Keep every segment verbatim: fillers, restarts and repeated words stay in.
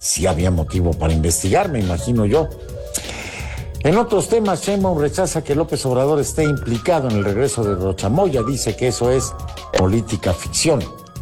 sí había motivo para investigar, me imagino yo. En otros temas, Sheinbaum rechaza que López Obrador esté implicado en el regreso de Rocha Moya, dice que eso es política ficción.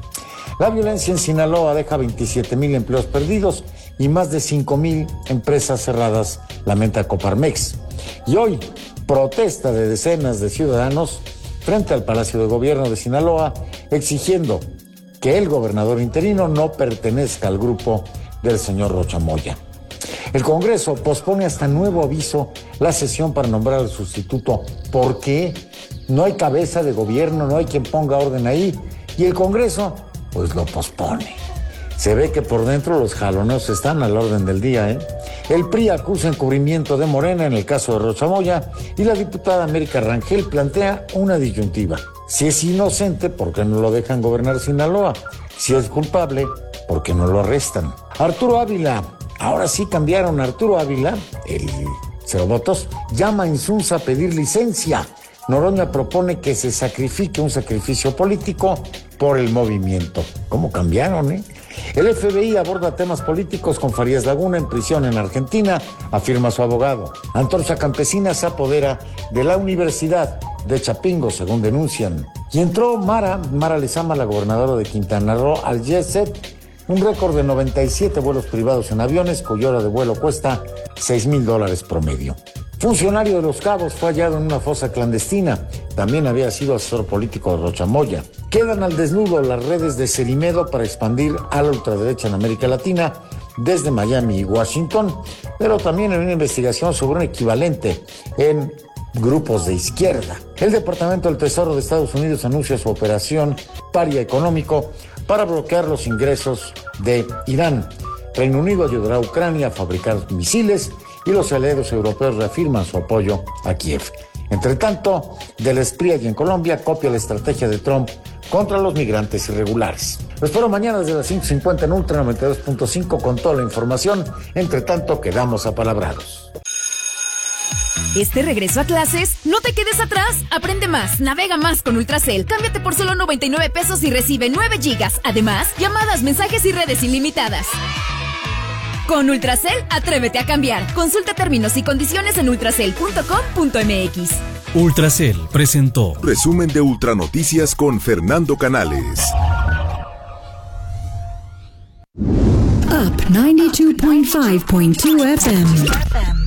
La violencia en Sinaloa deja veintisiete mil empleos perdidos y más de cinco mil empresas cerradas, lamenta Coparmex. Y hoy, protesta de decenas de ciudadanos frente al Palacio de Gobierno de Sinaloa, exigiendo que el gobernador interino no pertenezca al grupo del señor Rocha Moya. El Congreso pospone hasta nuevo aviso la sesión para nombrar al sustituto. ¿Por qué? No hay cabeza de gobierno, no hay quien ponga orden ahí. Y el Congreso, pues lo pospone. Se ve que por dentro los jaloneos están al orden del día, ¿eh? El P R I acusa encubrimiento de Morena en el caso de Rocha Moya y la diputada América Rangel plantea una disyuntiva. Si es inocente, ¿por qué no lo dejan gobernar Sinaloa? Si es culpable, ¿por qué no lo arrestan? Arturo Ávila, ahora sí cambiaron. Arturo Ávila, el cero votos, llama a Insunza a pedir licencia. Noroña propone que se sacrifique un sacrificio político por el movimiento. ¿Cómo cambiaron, eh? El F B I aborda temas políticos con Farías Laguna en prisión en Argentina, afirma su abogado. Antorcha Campesina se apodera de la Universidad de Chapingo, según denuncian. Y entró Mara, Mara Lezama, la gobernadora de Quintana Roo, al Jet Set, un récord de noventa y siete vuelos privados en aviones, cuya hora de vuelo cuesta seis mil dólares promedio. Funcionario de Los Cabos fue hallado en una fosa clandestina. También había sido asesor político de Rocha Moya. Quedan al desnudo las redes de Cerimedo para expandir a la ultraderecha en América Latina desde Miami y Washington, pero también en una investigación sobre un equivalente en grupos de izquierda. El Departamento del Tesoro de Estados Unidos anuncia su operación Paria Económico para bloquear los ingresos de Irán. Reino Unido ayudará a Ucrania a fabricar misiles y los aliados europeos reafirman su apoyo a Kiev. Entre tanto, del S P R I en Colombia copia la estrategia de Trump contra los migrantes irregulares. Lo espero mañana desde las cinco cincuenta en Ultra noventa y dos punto cinco con toda la información. Entre tanto, quedamos apalabrados. Este regreso a clases, no te quedes atrás. Aprende más, navega más con Ultracel. Cámbiate por solo noventa y nueve pesos y recibe nueve gigas. Además, llamadas, mensajes y redes ilimitadas. Con Ultracel, atrévete a cambiar. Consulta términos y condiciones en ultracel punto com punto m x. Ultracel presentó Resumen de Ultranoticias con Fernando Canales. Up ninety-two point five point two F M.